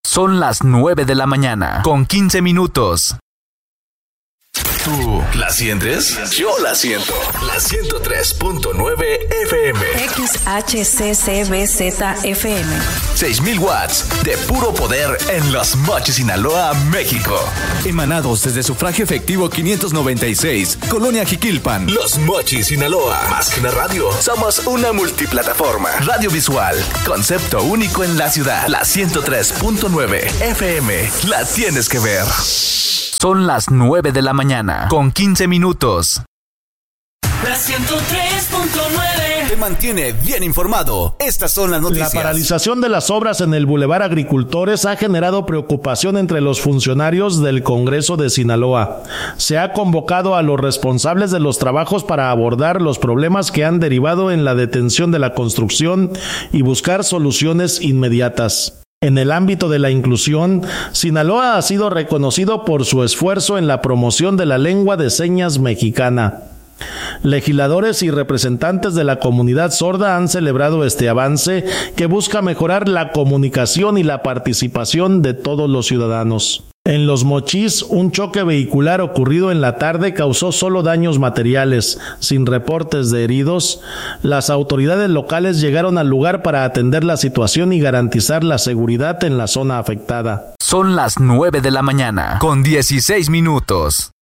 Son las 9 de la mañana, con 15 minutos. ¿Tú la sientes? Yo la siento. La 103.9 FM. XHCCBZ-FM. 6,000 watts de puro poder en Los Mochis, Sinaloa, México. Emanados desde Sufragio Efectivo 596, Colonia Jiquilpan. Los Mochis, Sinaloa. Más que una radio, somos una multiplataforma. Radio visual, concepto único en la ciudad. La 103.9 FM. La tienes que ver. Son las 9 de la mañana, con 15 minutos. La 103.9 Te mantiene bien informado. Estas son las noticias. La paralización de las obras en el Boulevard Agricultores ha generado preocupación entre los funcionarios del Congreso de Sinaloa. Se ha convocado a los responsables de los trabajos para abordar los problemas que han derivado en la detención de la construcción y buscar soluciones inmediatas. En el ámbito de la inclusión, Sinaloa ha sido reconocido por su esfuerzo en la promoción de la lengua de señas mexicana. Legisladores y representantes de la comunidad sorda han celebrado este avance que busca mejorar la comunicación y la participación de todos los ciudadanos. En Los Mochis, un choque vehicular ocurrido en la tarde causó solo daños materiales, sin reportes de heridos. Las autoridades locales llegaron al lugar para atender la situación y garantizar la seguridad en la zona afectada. Son las 9 de la mañana, con 16 minutos.